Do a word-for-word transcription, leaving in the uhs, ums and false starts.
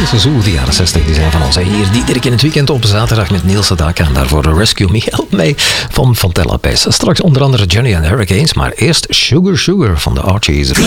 Europese zoo, de jaren zestig, die zijn van ons. Hier Diederik in het weekend op zaterdag met Niels Sedaka. En daarvoor Rescue Me, Help Me van Fontella Pace. Straks onder andere Johnny and the Hurricanes, maar eerst Sugar Sugar van de Archies.